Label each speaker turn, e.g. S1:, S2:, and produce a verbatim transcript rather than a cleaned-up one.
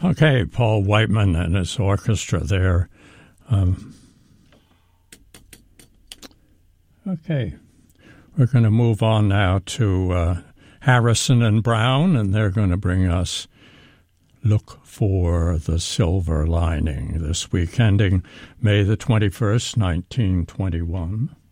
S1: Okay, Paul Whiteman and his orchestra there. Um, okay, we're going to move on now to uh, Harrison and Brown, and they're going to bring us Look for the Silver Lining this week, ending May the twenty-first, nineteen twenty-one.